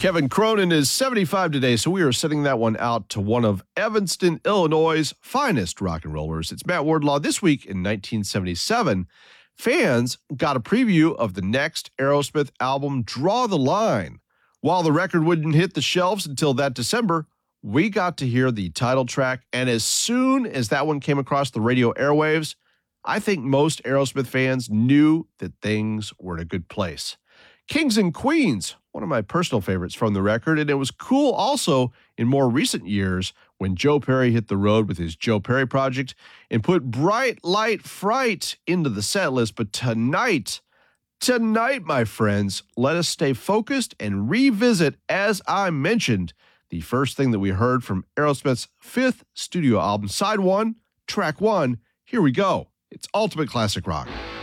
Kevin Cronin is 75 today, so we are sending that one out to one of Evanston, Illinois' finest rock and rollers. It's Matt Wardlaw. This week in 1977, fans got a preview of the next Aerosmith album, Draw the Line. While the record wouldn't hit the shelves until that December, we got to hear the title track, and as soon as that one came across the radio airwaves, I think most Aerosmith fans knew that things were in a good place. Kings and Queens, one of my personal favorites from the record, and it was cool also in more recent years when Joe Perry hit the road with his Joe Perry Project and put Bright Light Fright into the set list. But tonight, my friends, let us stay focused and revisit, as I mentioned, the first thing that we heard from Aerosmith's fifth studio album, Side 1, Track 1. Here we go. It's Ultimate Classic Rock.